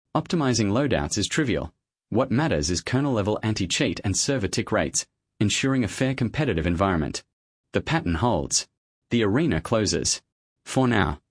Optimizing loadouts is trivial. What matters is kernel-level anti-cheat and server tick rates, ensuring a fair competitive environment. The pattern holds. The arena closes. For now.